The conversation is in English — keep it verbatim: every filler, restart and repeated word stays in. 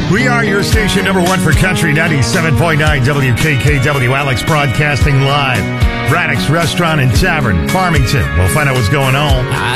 We are your station number one for country, ninety-seven point nine W K K W. Alex broadcasting live. Braddock's Restaurant and Tavern, Farmington. We'll find out what's going on. I